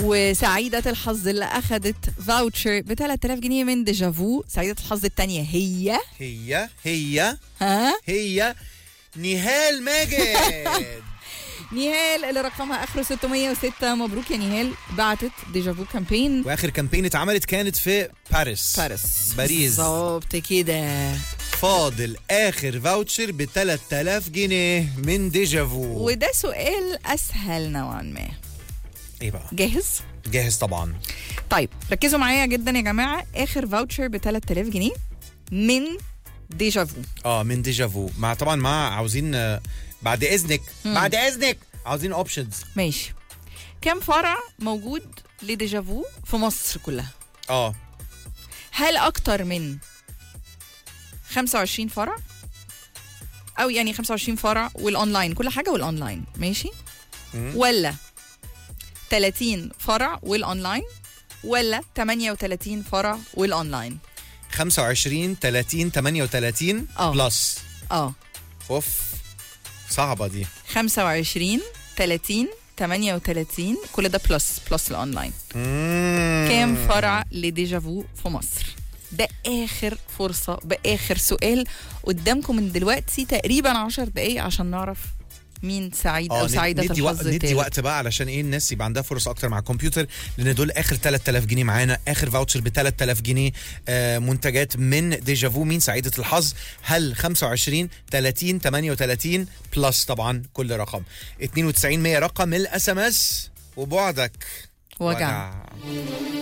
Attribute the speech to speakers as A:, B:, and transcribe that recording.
A: وسعيدة الحظ اللي أخدت فاوتشر ب 3000 جنيه من ديجافو. سعيدة الحظ التانية
B: هي نهال ماجد.
A: نهال اللي رقمها آخره 606. مبروك يا نهال. بعتت ديجافو كامبين،
B: واخر كامبين اتعملت كانت في باريس.
A: بالظبط كده.
B: فاضل اخر فاوتشر ب 3000 جنيه من ديجافو.
A: وده سؤال اسهل نوعا ما.
B: ايه بقى؟
A: جاهز
B: طبعا.
A: طيب ركزوا معايا جدا يا جماعه. اخر فاوتشر ب 3000 جنيه من ديجافو.
B: من ديجافو. طبعا عاوزين بعد اذنك عاوزين اوبشنز.
A: ماشي. كم فرع موجود لديجافو في مصر كلها؟ هل اكتر من 25 فرع، او يعني 25 فرع والاونلاين كل حاجه والاونلاين ماشي، ولا 30 فرع والاونلاين، ولا 38 فرع والاونلاين؟
B: 25 30 38 بلس. اوف صعبه دي.
A: 25 30 38 كل ده بلس الاونلاين. كام فرع لديجافو في مصر؟ ده آخر فرصة بآخر سؤال قدامكم من دلوقتي تقريبا 10 دقايق عشان نعرف مين سعيد أو سعيدة الحظ.
B: ندي وقت بقى علشان الناس يبقى عندها فرصة أكتر مع الكمبيوتر، لأن دول آخر 3000 جنيه معانا. آخر فاوتشر ب 3000 جنيه منتجات من ديجافو. مين سعيدة الحظ؟ هل 25 30 38 بلس طبعا كل رقم 92 100 رقم الSMS. وبعدك
A: وجع.